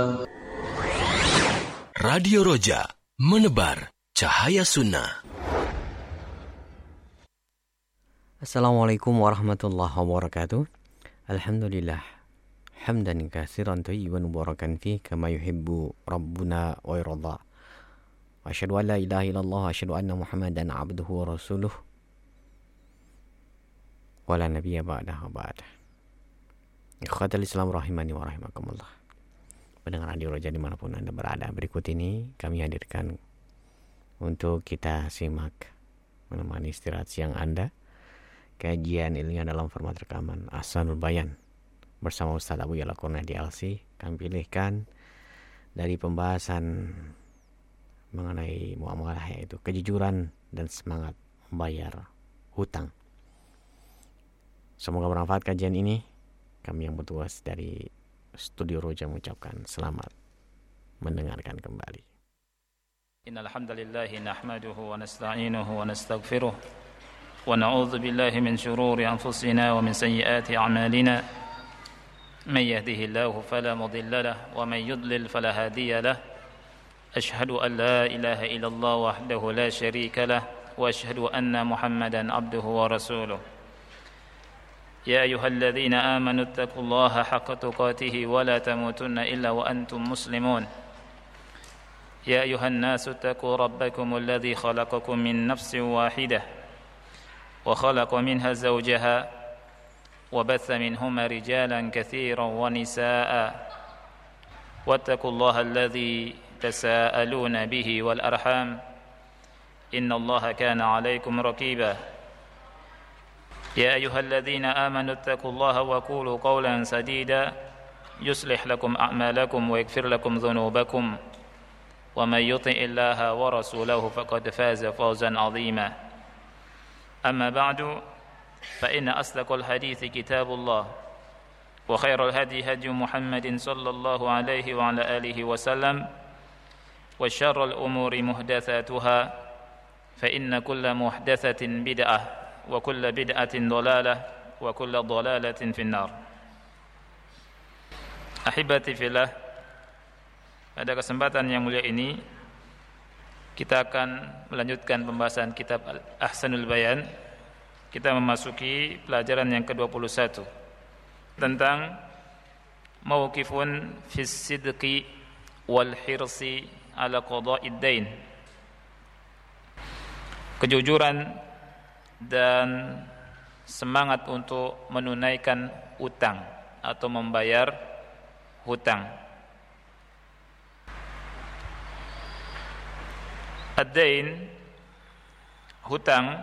Radio Roja, menebar cahaya sunnah. Assalamualaikum warahmatullahi wabarakatuh. Alhamdulillah, hamdan katsiran thayyiban mubarakan fi kama yuhibbu rabbuna wa yarda. Wa asyhadu an la ilaha illallah wa asyhadu anna Muhammadan abduhu wa rasuluh. Wa la nabiyya ba'dahu ba'da. Ikhwatal Islam rahimani wa rahimakumullah. Pendengar Radio Roja dimanapun Anda berada, berikut ini kami hadirkan untuk kita simak menemani istirahat siang Anda kajian ilmiah dalam format rekaman Ahsanul Bayan bersama Ustaz Abu Yala Qurnaidi LC. Kami pilihkan dari pembahasan mengenai muamalah, yaitu kejujuran dan semangat membayar hutang. Semoga bermanfaat kajian ini. Kami yang bertugas dari Studio Roja mengucapkan selamat mendengarkan kembali. Innal hamdalillah nahmaduhu wa nasta'inuhu wa nastaghfiruh wa na'udzu billahi min shururi anfusina wa min sayyiati a'malina. May yahdihillahu fala mudilla lahu wa may yudlil fala hadiya lahu. Ashhadu an la ilaha illallah wahdahu la syarika lahu wa ashhadu anna Muhammadan abduhu wa rasuluh. يا أيها الذين آمنوا اتقوا الله حق تقاته ولا تموتن إلا وأنتم مسلمون يا أيها الناس اتقوا ربكم الذي خلقكم من نفس واحدة وخلق منها زوجها وبث منهما رجالا كثيرا ونساء واتقوا الله الذي تساءلون به والأرحام إن الله كان عليكم رقيبا يا أيها الذين آمنوا اتقوا الله وقولوا قولا سديدا يصلح لكم أعمالكم ويغفر لكم ذنوبكم ومن يطع الله ورسوله فقد فاز فوزا عظيما أما بعد فإن أصدق الحديث كتاب الله وخير الهدي هدي محمد صلى الله عليه وعلى آله وسلم وشر الأمور محدثاتها فإن كل محدثة بدعة wa kullu bid'atin dhalalah wa kullu dhalalatin finnar. Ahibati fillah, pada kesempatan yang mulia ini kita akan melanjutkan pembahasan kitab Ahsanul Bayan. Kita memasuki pelajaran yang ke-21 tentang mauqifun fis sidqi wal hirsi ala qada'id dain. Kejujuran dan semangat untuk menunaikan utang atau membayar hutang. Ad-dain, hutang,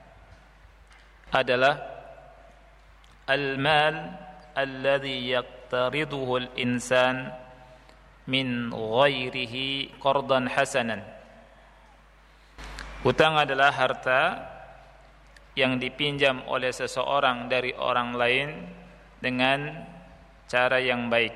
adalah al-mal alladhi yaqtariduhu al-insan min ghairihi qardan hasanan. Hutang adalah harta yang dipinjam oleh seseorang dari orang lain dengan cara yang baik.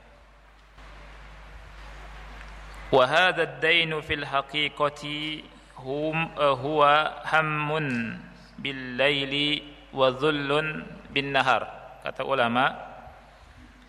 Wa hadha ad-dainu fil haqiqati huwa hammun bil laili wa dhullun bin nahar. Kata ulama,